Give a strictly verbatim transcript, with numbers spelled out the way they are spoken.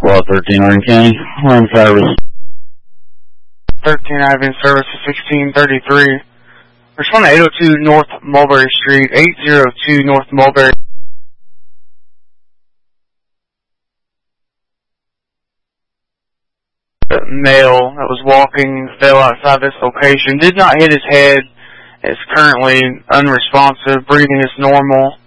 Well, thirteen Orange County, room service. thirteen Avenue service to sixteen thirty-three. Respond to eight oh two North Mulberry Street, eight oh two North Mulberry. Male that was walking fell outside this location. Did not hit his head. Is currently unresponsive. Breathing is normal.